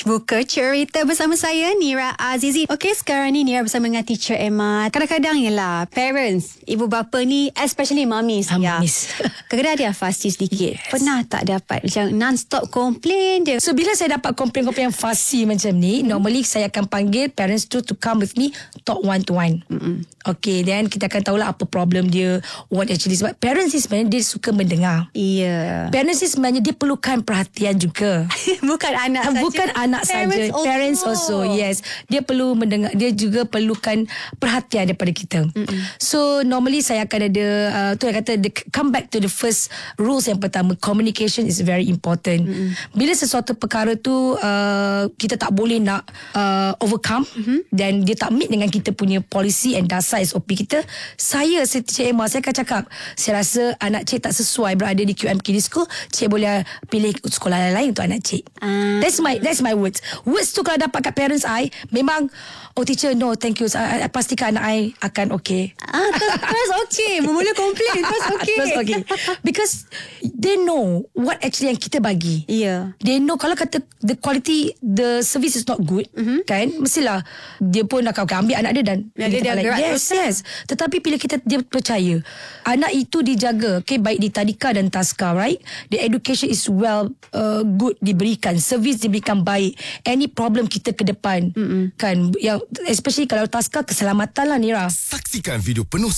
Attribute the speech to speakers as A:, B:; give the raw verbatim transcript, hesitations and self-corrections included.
A: Buka Cerita bersama saya, Nira Azizi. Okey, sekarang ni Nira bersama dengan Teacher Emma. Kadang-kadang je lah, parents, ibu bapa ni, especially mummies.
B: Ah,
A: ya.
B: mummies.
A: Kadang-kadang dia fussy sedikit.
B: Yes.
A: Pernah tak dapat macam non-stop komplain dia?
B: So bila saya dapat komplain-komplain yang fussy macam ni, mm. normally saya akan panggil parents tu to come with me, talk one to one. Mm-mm. Okay, then kita akan tahulah apa problem dia, what actually. Sebab parents ni sebenarnya dia suka mendengar.
A: Iya.
B: Parents ni sebenarnya dia perlukan perhatian juga.
A: Bukan anak saja.
B: Bukan anak saja. Parents also. Yes. Dia perlu mendengar. Dia juga perlukan perhatian daripada kita. Mm-mm. So normally saya akan ada uh, tu yang kata the, come back to the first rules yang pertama. Communication is very important. Mm-mm. Bila sesuatu perkara tu uh, kita tak boleh nak uh, overcome, mm-hmm. dan dia tak meet dengan kita punya policy and dasar S O P kita, saya Cik Emma, saya akan cakap, saya rasa anak cik tak sesuai berada di Q M K D school, cik boleh pilih sekolah lain untuk anak cik. Uh. That's my that's my words. Words tu kalau dapat kat parents I, memang, oh teacher, no thank you, I, I pastikan anak I akan okay.
A: Ah, terus, terus okay. Memula komplain, terus okay.
B: Terus okay. Because they know what actually yang kita bagi.
A: Yeah.
B: They know kalau kata the quality, the service is not good, mm-hmm. kan, mestilah dia pun akan okay, ambil anak dia dan
A: ya, dia, dia gerak.
B: Yes, yes. Tetapi bila kita dia percaya anak itu dijaga, okay, baik di tadika dan taska, right? The education is well uh, good diberikan, service diberikan baik. Any problem kita ke depan, mm-mm. kan, yang especially kalau taska, keselamatan lah, Nira.
C: Saksikan video penuh